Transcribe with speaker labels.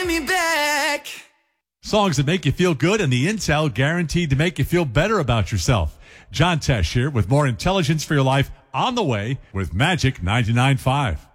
Speaker 1: pay me back.
Speaker 2: Songs that make you feel good and the Intel guaranteed to make you feel better about yourself. John Tesh here with more intelligence for your life on the way with Magic 99.5.